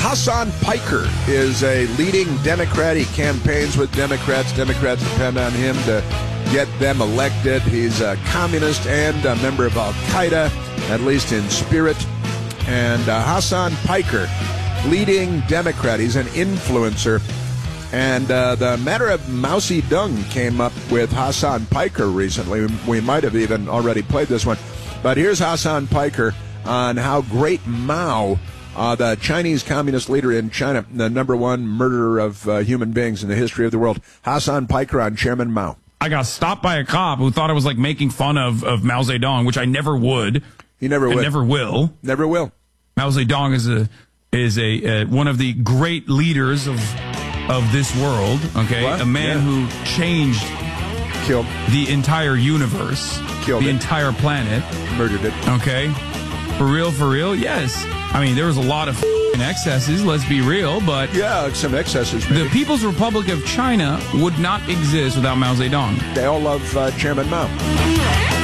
Hassan Piker is a leading Democrat. He campaigns with Democrats. Democrats depend on him to get them elected. He's a communist and a member of Al-Qaeda, at least in spirit. And Hassan Piker, leading Democrat. He's an influencer. And the matter of Mao Zedong came up with Hassan Piker recently. We might have even already played this one. But here's Hassan Piker on how great Mao, the Chinese communist leader in China, the number one murderer of human beings in the history of the world. Hassan Piker on Chairman Mao. I got stopped by a cop who thought I was like making fun of Mao Zedong, which I never would. You never would. Never will. Never will. Mao Zedong is a one of the great leaders of this world. Okay, what? A man who changed, killed the entire universe, killed the it. entire planet, murdered it. Okay, for real. Yes, I mean there was a lot of excesses. Let's be real, but yeah, some excesses. Maybe. The People's Republic of China would not exist without Mao Zedong. They all love Chairman Mao.